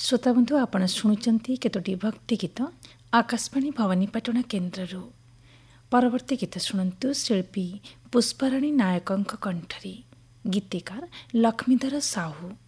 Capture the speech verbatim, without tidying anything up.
ଶ୍ରୋତାବନ୍ଧୁ ଆପଣ ଶୁଣୁଛନ୍ତି କେତୋଟି ଭକ୍ତି ଗୀତ ଆକାଶବାଣୀ ଭବାନୀପାଟଣା କେନ୍ଦ୍ରରୁ। ପରବର୍ତ୍ତୀ ଗୀତ ଶୁଣନ୍ତୁ ଶିଳ୍ପୀ ପୁଷ୍ପାରାଣୀ ନାୟକଙ୍କ କଣ୍ଠରେ, ଗୀତିକାର ଲକ୍ଷ୍ମୀଧର ସାହୁ।